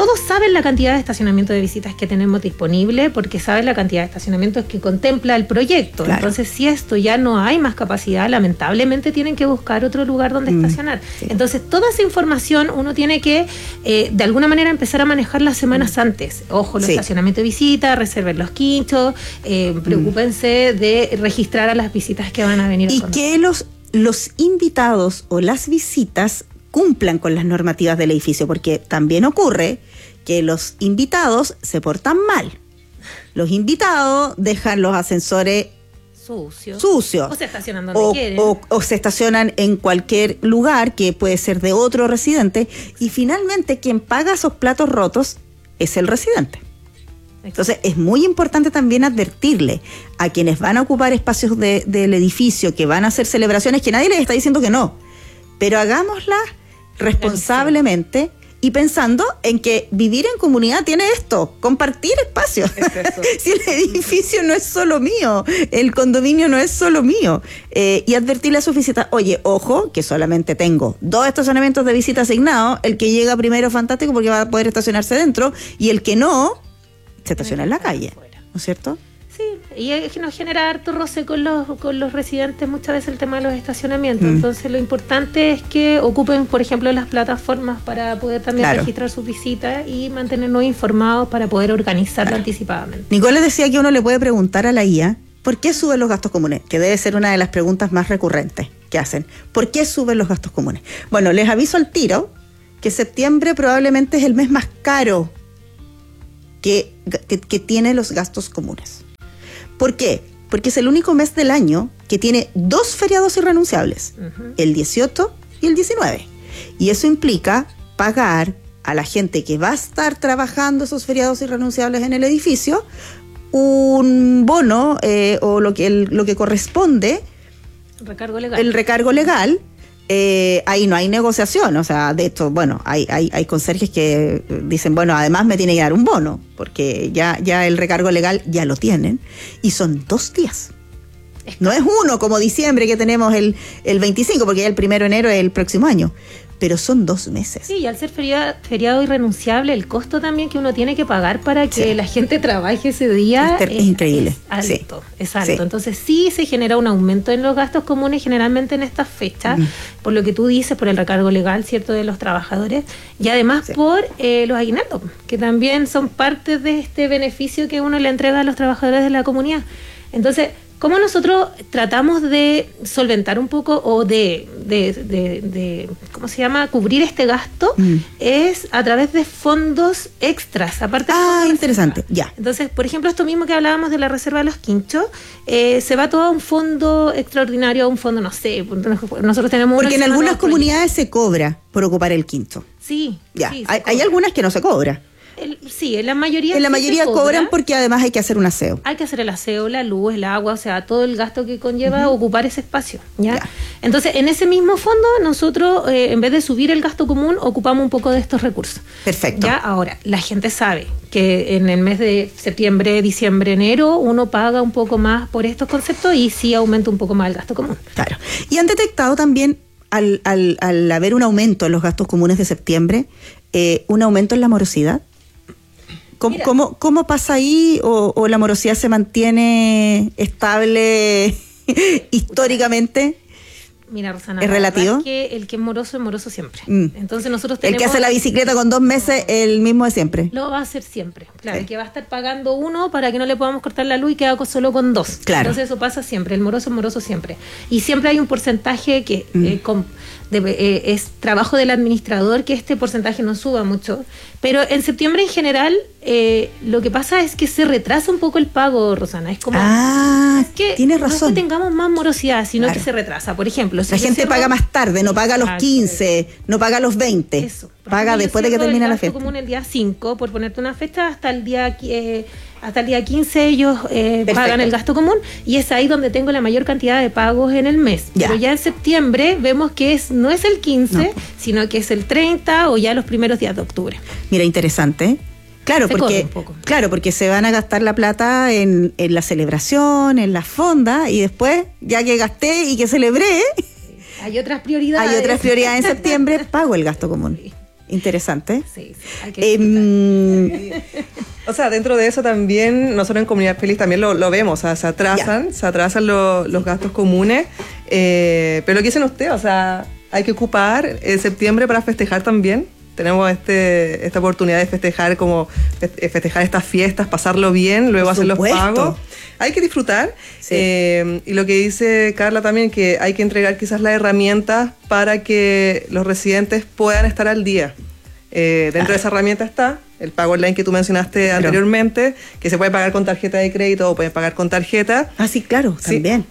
todos saben la cantidad de estacionamiento de visitas que tenemos disponible, porque saben la cantidad de estacionamientos que contempla el proyecto. Claro. Entonces, si esto ya no hay más capacidad, lamentablemente tienen que buscar otro lugar donde mm, estacionar. Sí. Entonces, toda esa información uno tiene que, eh, de alguna manera, empezar a manejar las semanas mm. antes. Ojo, los sí. estacionamientos de visitas, reserven los quinchos, eh, preocúpense mm. de registrar a las visitas que van a venir. Y que los, los invitados o las visitas cumplan con las normativas del edificio, porque también ocurre que los invitados se portan mal. Los invitados dejan los ascensores sucios, sucios. O se estacionan donde o, quieren. O, o se estacionan en cualquier lugar que puede ser de otro residente, y finalmente quien paga esos platos rotos es el residente. Entonces es muy importante también advertirle a quienes van a ocupar espacios de, del edificio, que van a hacer celebraciones, que nadie les está diciendo que no, pero hagámoslas responsablemente y pensando en que vivir en comunidad tiene esto, compartir espacios. Si el edificio no es solo mío, el condominio no es solo mío, eh, y advertirle a sus visitas, oye, ojo, que solamente tengo dos estacionamientos de visita asignados, el que llega primero fantástico porque va a poder estacionarse dentro, y el que no, se estaciona en la calle, ¿no es cierto? Sí, y es que nos genera harto roce con los, con los residentes muchas veces el tema de los estacionamientos. Mm. Entonces lo importante es que ocupen, por ejemplo, las plataformas para poder también claro. registrar sus visitas y mantenernos informados para poder organizarlo claro. anticipadamente. Nicole decía que uno le puede preguntar a la I A, ¿por qué suben los gastos comunes? Que debe ser una de las preguntas más recurrentes que hacen. ¿Por qué suben los gastos comunes? Bueno, les aviso al tiro que septiembre probablemente es el mes más caro que, que, que tiene los gastos comunes. ¿Por qué? Porque es el único mes del año que tiene dos feriados irrenunciables, uh-huh. el dieciocho y el diecinueve. Y eso implica pagar a la gente que va a estar trabajando esos feriados irrenunciables en el edificio un bono eh, o lo que, el, lo que corresponde, recargo legal. el recargo legal. Eh, ahí no hay negociación, o sea, de hecho, bueno, hay, hay, hay conserjes que dicen, bueno, además me tiene que dar un bono, porque ya, ya el recargo legal ya lo tienen, y son dos días. No es uno como diciembre que tenemos el, el veinticinco, porque ya el primero de enero es el próximo año, pero son dos meses. Sí, y al ser feriado, feriado irrenunciable, el costo también que uno tiene que pagar para que sí. la gente trabaje ese día es, es, es increíble. Es alto, sí. es alto. Sí. Entonces sí se genera un aumento en los gastos comunes generalmente en estas fechas, mm. por lo que tú dices, por el recargo legal, ¿cierto?, de los trabajadores, y además sí. por eh, los aguinaldos, que también son parte de este beneficio que uno le entrega a los trabajadores de la comunidad. Entonces, ¿cómo nosotros tratamos de solventar un poco o de, de, de, de ¿cómo se llama?, cubrir este gasto? Mm. Es a través de fondos extras, aparte de Ah, interesante, ya. Entonces, por ejemplo, esto mismo que hablábamos de la reserva de los quinchos, eh, se va todo a un fondo extraordinario, a un fondo, no sé, nosotros tenemos... Porque en algunas comunidades se cobra por ocupar el quincho. Sí. Ya, sí, hay, hay algunas que no se cobra. El, sí, en la mayoría En la sí mayoría se cobra, cobran porque además hay que hacer un aseo. Hay que hacer el aseo, la luz, el agua, o sea, todo el gasto que conlleva uh-huh. ocupar ese espacio, ¿ya? ya. Entonces, en ese mismo fondo, nosotros, eh, en vez de subir el gasto común, ocupamos un poco de estos recursos. Perfecto. Ya, ahora, la gente sabe que en el mes de septiembre, diciembre, enero, uno paga un poco más por estos conceptos y sí aumenta un poco más el gasto común. Claro. Y han detectado también, al, al, al haber un aumento en los gastos comunes de septiembre, eh, un aumento en la morosidad. ¿Cómo, cómo, ¿Cómo pasa ahí? O, ¿O la morosidad se mantiene estable históricamente? Mira, Rosana, ¿es relativo? Es que el que es moroso es moroso siempre. Mm. Entonces nosotros tenemos... El que hace la bicicleta con dos meses, el mismo de siempre. Lo va a hacer siempre. Claro, sí. El que va a estar pagando uno para que no le podamos cortar la luz y queda solo con dos. Claro. Entonces eso pasa siempre. El moroso es moroso siempre. Y siempre hay un porcentaje que mm. eh, con, de, eh, es trabajo del administrador que este porcentaje no suba mucho. Pero en septiembre en general eh, lo que pasa es que se retrasa un poco el pago, Rosana. Es como... Ah, es que tienes razón. No es que tengamos más morosidad, sino claro. que se retrasa. Por ejemplo... Si la gente cierro, paga más tarde, no paga a los quince, no paga a los veinte. Eso. Paga después de que termina la fiesta. Común el día cinco, por ponerte una fecha, hasta el día eh, hasta el día quince ellos eh, pagan el gasto común y es ahí donde tengo la mayor cantidad de pagos en el mes. Ya. Pero ya en septiembre vemos que es no es el quince, no. sino que es el treinta o ya los primeros días de octubre. Mira, interesante. Claro, se porque claro, porque se van a gastar la plata en, en la celebración, en la fonda y después, ya que gasté y que celebré, hay otras prioridades. Hay otras prioridades en septiembre, pago el gasto común. Interesante. Sí, sí, hay que eh, o sea, dentro de eso también, nosotros en Comunidad Feliz también lo, lo vemos, o sea, se atrasan, ya. se atrasan lo, los gastos comunes, eh, pero lo que dicen ustedes, o sea, hay que ocupar eh, septiembre para festejar también. Tenemos este, esta oportunidad de festejar como festejar estas fiestas, pasarlo bien, luego hacer los pagos. Hay que disfrutar. Sí. Eh, y lo que dice Carla también, que hay que entregar quizás las herramientas para que los residentes puedan estar al día. Eh, dentro ah. de esa herramienta está el pago online que tú mencionaste claro. anteriormente, que se puede pagar con tarjeta de crédito o pueden pagar con tarjeta. Ah, sí, claro, sí. también.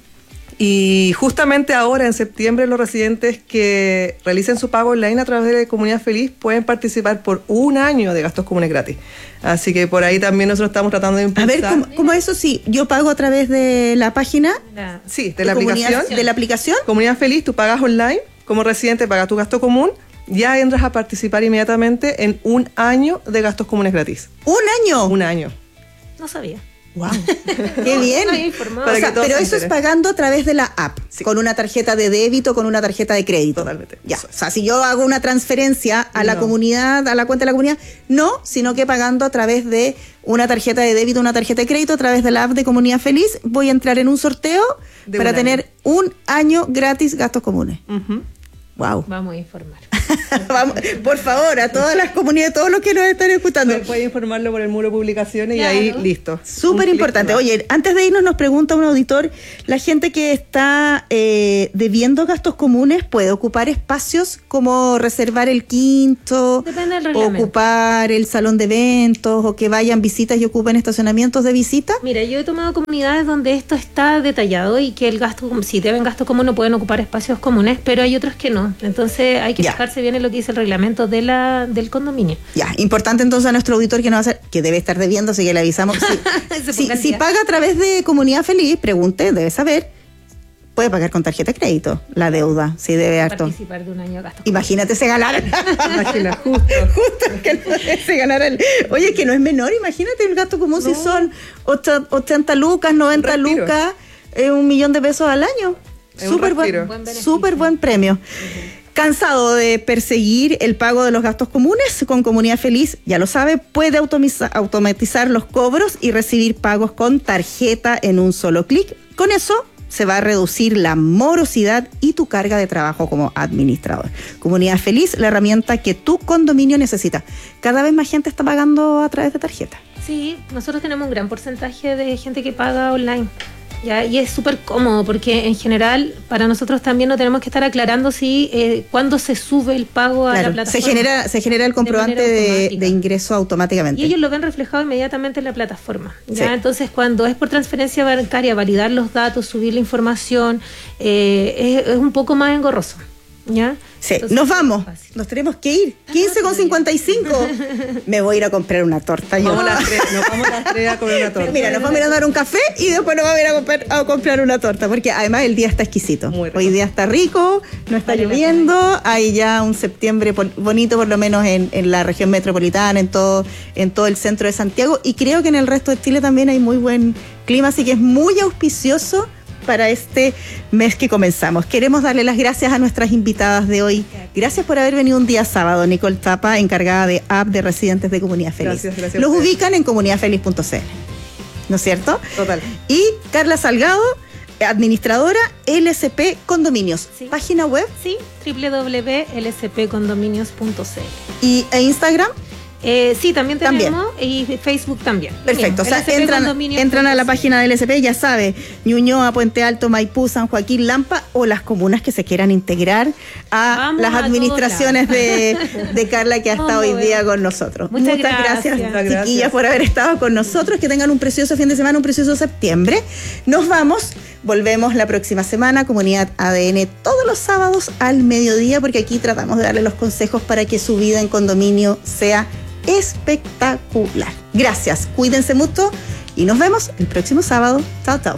Y justamente ahora, en septiembre, los residentes que realicen su pago online a través de Comunidad Feliz pueden participar por un año de gastos comunes gratis. Así que por ahí también nosotros estamos tratando de impulsar. A ver, ¿cómo, cómo eso sí? ¿Yo pago a través de la página? Sí, de, de la aplicación. ¿De la aplicación? Comunidad Feliz, tú pagas online, como residente pagas tu gasto común, ya entras a participar inmediatamente en un año de gastos comunes gratis. ¿Un año? Un año. No sabía. Wow, qué bien. No, o sea, pero eso es pagando a través de la app, sí. con una tarjeta de débito, con una tarjeta de crédito. Totalmente. Ya. O sea, si yo hago una transferencia a no. la comunidad, a la cuenta de la comunidad, no, sino que pagando a través de una tarjeta de débito, una tarjeta de crédito, a través de la app de Comunidad Feliz, voy a entrar en un sorteo de para un tener año. un año gratis gastos comunes. Uh-huh. Wow. Vamos a informar. Vamos, por favor, a todas las comunidades, todos los que nos están escuchando. Puede informarlo por el muro de publicaciones claro. y ahí listo. Súper importante. Oye, antes de irnos nos pregunta un auditor, la gente que está eh, debiendo gastos comunes puede ocupar espacios como reservar el quinto, depende del o ocupar el salón de eventos, o que vayan visitas y ocupen estacionamientos de visita. Mira, yo he tomado comunidades donde esto está detallado y que el gasto, si deben gasto común no pueden ocupar espacios comunes, pero hay otros que no. Entonces hay que ya. fijarse bien en lo que dice el reglamento de la, del condominio. Ya, importante entonces a nuestro auditor que nos va a hacer, que debe estar debiendo, así que le avisamos. Si, si, si paga a través de Comunidad Feliz, pregunte, debe saber, puede pagar con tarjeta de crédito la deuda, si debe harto. Participar de un año de gasto. Imagínate se ganara. Imagina, justo, justo que no se ganara el. Oye, que no es menor, imagínate el gasto común no. si son ochenta lucas, noventa lucas, eh, un millón de pesos al año. Súper buen, buen, super buen premio. Uh-huh. Cansado de perseguir el pago de los gastos comunes, con Comunidad Feliz, ya lo sabe, puede automatizar, automatizar los cobros y recibir pagos con tarjeta en un solo clic. Con eso se va a reducir la morosidad y tu carga de trabajo como administrador. Comunidad Feliz, la herramienta que tu condominio necesita. Cada vez más gente está pagando a través de tarjeta. Sí, nosotros tenemos un gran porcentaje de gente que paga online. Ya, y es súper cómodo porque en general para nosotros también no tenemos que estar aclarando si eh, cuándo se sube el pago a claro, la plataforma. Se genera, se genera el comprobante de, de, de ingreso automáticamente. Y ellos lo ven reflejado inmediatamente en la plataforma. ¿Ya? Sí. Entonces cuando es por transferencia bancaria, validar los datos, subir la información, eh, es, es un poco más engorroso. ¿Ya? Sí, entonces, nos vamos, nos tenemos que ir. quince con cincuenta y cinco. Me voy a ir a comprar una torta. Yo. Vamos las tres, nos vamos las tres a comer una torta. Mira, nos vamos a ir a dar un café y después nos vamos a ir a comprar, a comprar una torta, porque además el día está exquisito. Hoy día está rico, no está vale lloviendo, hay ya un septiembre bonito, por lo menos en, en la región metropolitana, en todo, en todo el centro de Santiago, y creo que en el resto de Chile también hay muy buen clima, así que es muy auspicioso para este mes que comenzamos. Queremos darle las gracias a nuestras invitadas de hoy. Gracias por haber venido un día sábado. Nicole Tapa, encargada de app de residentes de Comunidad Feliz. Gracias, gracias. Los ubican en comunidad feliz punto c l. ¿No es cierto? Total. Y Carla Salgado, administradora L S P Condominios. Sí. ¿Página web? Sí, doble u doble u doble u punto l s p condominios punto c l. ¿Y e Instagram? Eh, sí, también tenemos, también. Y Facebook también. Perfecto, o sea, entran, entran a la página del L S P, ya sabe, Ñuñoa, Puente Alto, Maipú, San Joaquín, Lampa, o las comunas que se quieran integrar a Vamos las a administraciones de, de Carla, que ha estado hoy día con nosotros. Muchas, Muchas gracias, gracias, chiquillas, por haber estado con nosotros. Que tengan un precioso fin de semana, un precioso septiembre. Nos vamos, volvemos la próxima semana, Comunidad A D N, todos los sábados al mediodía, porque aquí tratamos de darle los consejos para que su vida en condominio sea espectacular. Gracias, cuídense mucho y nos vemos el próximo sábado. Chao, chao.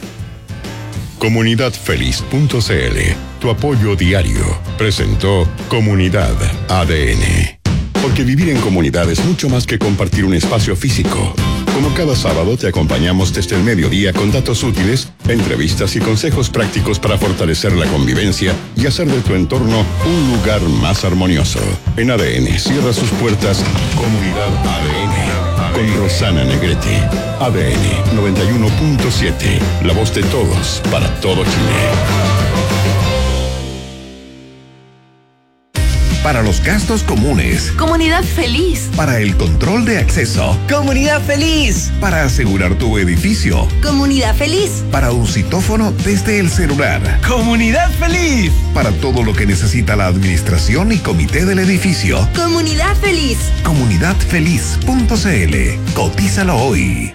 comunidad feliz punto c l, tu apoyo diario, presentó Comunidad A D N. Porque vivir en comunidad es mucho más que compartir un espacio físico. Como cada sábado te acompañamos desde el mediodía con datos útiles, entrevistas y consejos prácticos para fortalecer la convivencia y hacer de tu entorno un lugar más armonioso. En A D N cierra sus puertas Comunidad A D N con Rosana Negrete. A D N noventa y uno punto siete, la voz de todos para todo Chile. Para los gastos comunes. Comunidad Feliz. Para el control de acceso. Comunidad Feliz. Para asegurar tu edificio. Comunidad Feliz. Para un citófono desde el celular. Comunidad Feliz. Para todo lo que necesita la administración y comité del edificio. Comunidad Feliz. comunidad feliz punto c l. Cotízalo hoy.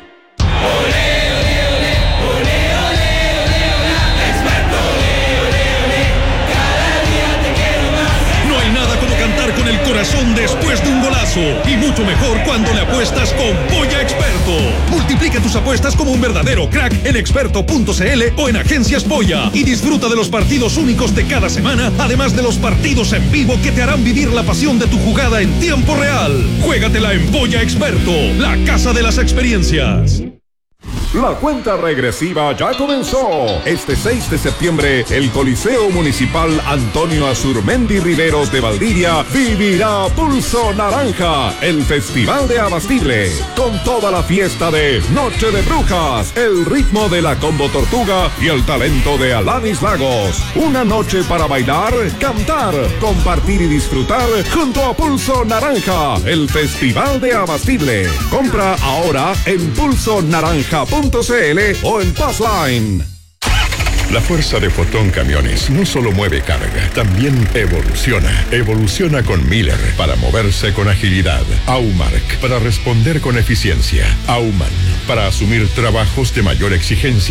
Con el corazón después de un golazo y mucho mejor cuando le apuestas con Polla Experto. Multiplica tus apuestas como un verdadero crack en experto punto c l o en Agencias Polla y disfruta de los partidos únicos de cada semana, además de los partidos en vivo que te harán vivir la pasión de tu jugada en tiempo real. Juégatela en Polla Experto, la casa de las experiencias. La cuenta regresiva ya comenzó. Este seis de septiembre, el Coliseo Municipal Antonio Azurmendi Riveros de Valdivia vivirá Pulso Naranja, el Festival de Abastible, con toda la fiesta de Noche de Brujas, el ritmo de la Combo Tortuga y el talento de Alanis Lagos. Una noche para bailar, cantar, compartir y disfrutar junto a Pulso Naranja, el Festival de Abastible. Compra ahora en pulso naranja punto c l o en Passline. La fuerza de Fotón Camiones no solo mueve carga, también evoluciona. Evoluciona con Miller para moverse con agilidad. Aumark para responder con eficiencia. Auman para asumir trabajos de mayor exigencia.